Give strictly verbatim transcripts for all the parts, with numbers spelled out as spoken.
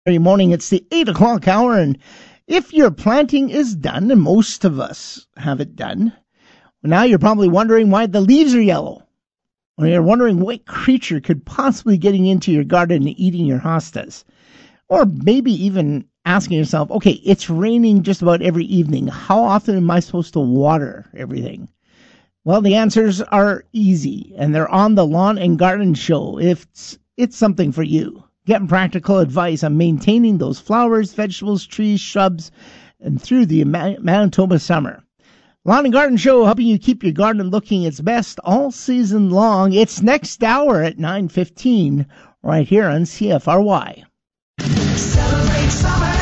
Every morning it's the eight o'clock hour, and if your planting is done, and most of us have it done, now you're probably wondering why the leaves are yellow. Or you're wondering what creature could possibly getting into your garden and eating your hostas. Or maybe even asking yourself, okay, it's raining just about every evening. How often am I supposed to water everything? Well, the answers are easy, and they're on the Lawn and Garden Show if it's, it's something for you. Getting practical advice on maintaining those flowers, vegetables, trees, shrubs, and through the Manitoba summer. Lawn and Garden Show, helping you keep your garden looking its best all season long. It's next hour at nine fifteen, right here on C F R Y. Celebrate summer!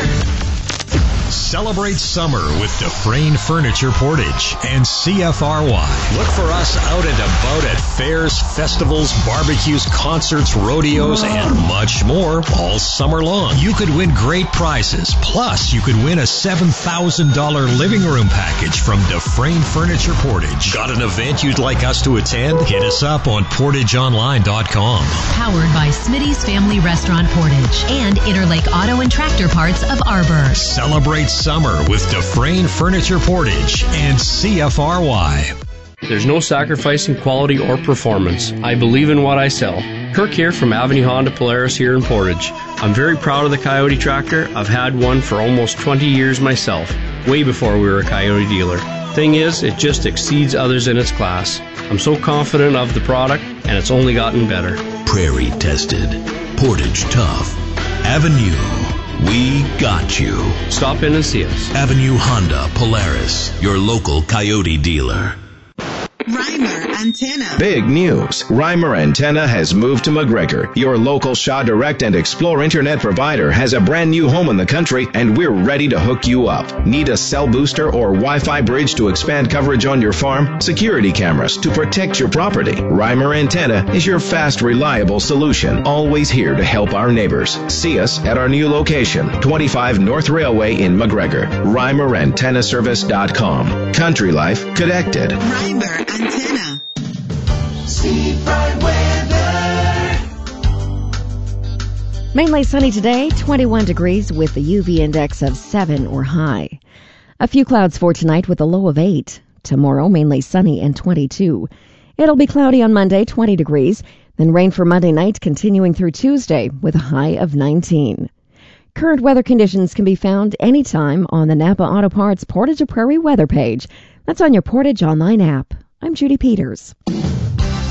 Celebrate summer with Dufresne Furniture Portage and C F R Y. Look for us out and about at fairs, festivals, barbecues, concerts, rodeos, and much more all summer long. You could win great prizes. Plus, you could win a seven thousand dollars living room package from Dufresne Furniture Portage. Got an event you'd like us to attend? Hit us up on portage online dot com. Powered by Smitty's Family Restaurant Portage and Interlake Auto and Tractor Parts of Arbor. Celebrate summer with Dufresne Furniture Portage and C F R Y. There's no sacrificing quality or performance. I believe in what I sell. Kirk here from Avenue Honda Polaris here in Portage. I'm very proud of the Coyote tractor. I've had one for almost twenty years myself, way before we were a Coyote dealer. Thing is, it just exceeds others in its class. I'm so confident of the product, and it's only gotten better. Prairie tested. Portage tough. Avenue. We got you. Stop in and see us. Avenue Honda Polaris, your local Coyote dealer. Reimer Antenna. Big news. Reimer Antenna has moved to McGregor. Your local Shaw Direct and Explore internet provider has a brand new home in the country, and we're ready to hook you up. Need a cell booster or Wi-Fi bridge to expand coverage on your farm? Security cameras to protect your property? Reimer Antenna is your fast, reliable solution. Always here to help our neighbors. See us at our new location, twenty-five North Railway in McGregor. Reimer Antenna Service dot com. Country life connected. Reimer Antenna. See bright weather. Mainly sunny today, twenty-one degrees with the U V index of seven or high. A few clouds for tonight with a low of eight. Tomorrow, mainly sunny and twenty-two. It'll be cloudy on Monday, twenty degrees. Then rain for Monday night, continuing through Tuesday with a high of nineteen. Current weather conditions can be found anytime on the Napa Auto Parts Portage to Prairie weather page. That's on your Portage Online app. I'm Judy Peters.